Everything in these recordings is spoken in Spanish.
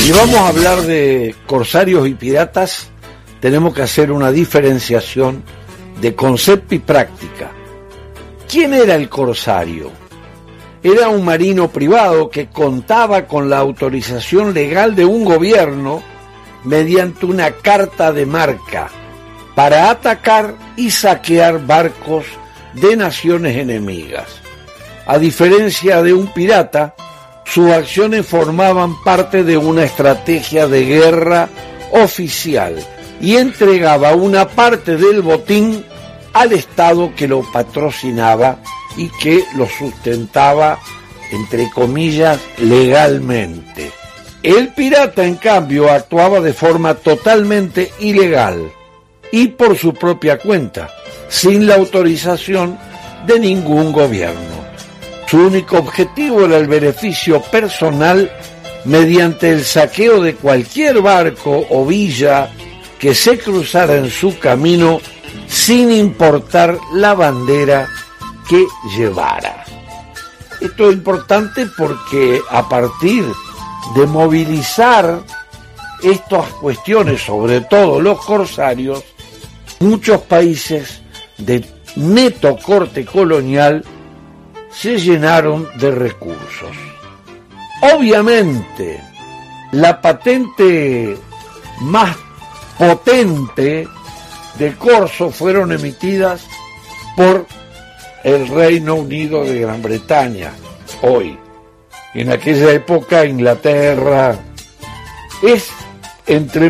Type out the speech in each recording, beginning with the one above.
Si vamos a hablar de corsarios y piratas, tenemos que hacer una diferenciación de concepto y práctica. ¿Quién era el corsario? Era un marino privado que contaba con la autorización legal de un gobierno mediante una carta de marca para atacar y saquear barcos de naciones enemigas. A diferencia de un pirata, sus acciones formaban parte de una estrategia de guerra oficial y entregaba una parte del botín al Estado que lo patrocinaba y que lo sustentaba, entre comillas, legalmente. El pirata, en cambio, actuaba de forma totalmente ilegal y por su propia cuenta, sin la autorización de ningún gobierno. Su único objetivo era el beneficio personal mediante el saqueo de cualquier barco o villa que se cruzara en su camino sin importar la bandera que llevara. Esto es importante porque a partir de movilizar estas cuestiones, sobre todo los corsarios, muchos países de neto corte colonial se llenaron de recursos. Obviamente, la patente más potente de corso fueron emitidas por el Reino Unido de Gran Bretaña, hoy. En aquella época, Inglaterra. Es entre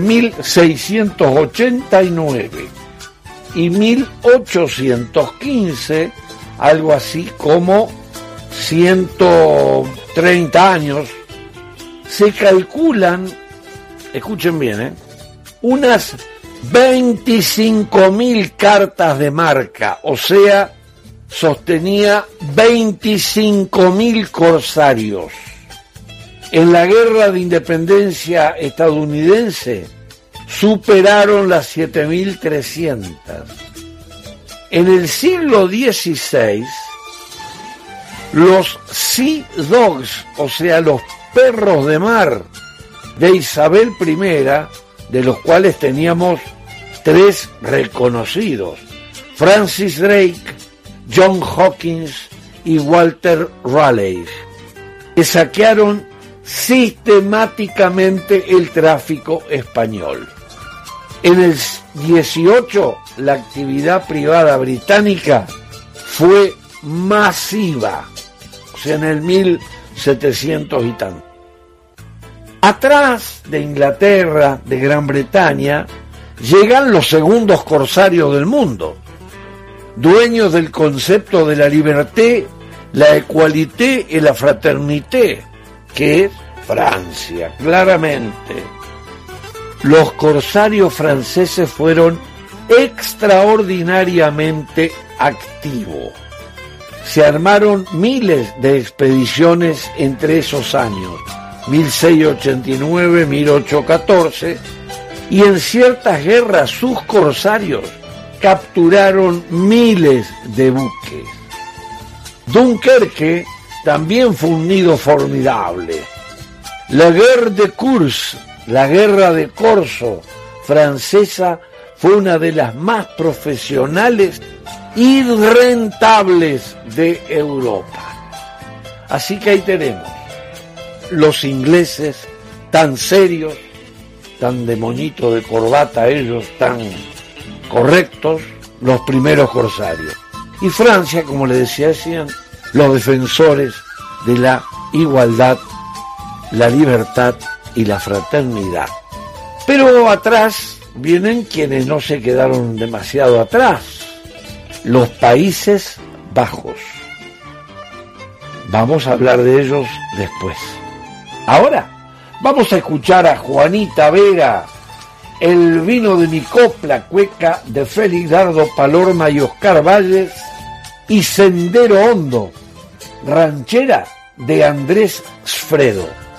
1689 y 1815, algo así como 130 años, se calculan, escuchen bien, unas 25.000 cartas de marca, o sea, sostenía 25.000 corsarios. En la guerra de independencia estadounidense superaron las 7.300. En el siglo XVI, los Sea Dogs, o sea, los perros de mar de Isabel I, de los cuales teníamos 3 reconocidos: Francis Drake, John Hawkins y Walter Raleigh, que saquearon sistemáticamente el tráfico español. En el 18, la actividad privada británica fue masiva, o sea, en el 1700 y tanto. Atrás de Inglaterra, de Gran Bretaña, llegan los segundos corsarios del mundo, dueños del concepto de la liberté, la equalité y la fraternité, que es Francia, claramente. Los corsarios franceses fueron extraordinariamente activos. Se armaron miles de expediciones entre esos años, 1689, 1814, y en ciertas guerras sus corsarios capturaron miles de buques. Dunkerque también fue un nido formidable. La Guerre de Course, la guerra de corso francesa, fue una de las más profesionales y rentables de Europa. Así que ahí tenemos los ingleses tan serios, tan de moñito de corbata ellos, tan correctos, los primeros corsarios. Y Francia, como le decían, los defensores de la igualdad, la libertad y la fraternidad. Pero atrás vienen quienes no se quedaron demasiado atrás, los Países Bajos. Vamos a hablar de ellos después. Ahora vamos a escuchar a Juanita Vera, El vino de mi copla, cueca de Félix Dardo Palorma y Oscar Valles, y Sendero Hondo, ranchera de Andrés Sfredo.